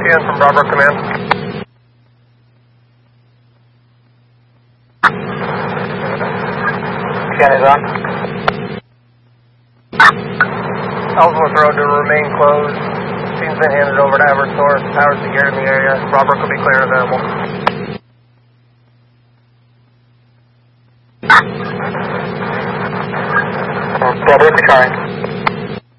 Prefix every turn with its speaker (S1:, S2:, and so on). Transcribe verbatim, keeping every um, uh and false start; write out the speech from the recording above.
S1: T N from Bravo Command. Scan is on. Ellsworth Road to remain closed. Scene's been handed over to Eversource. Power secured in the area. Robert will be clear and available. Robert, decline.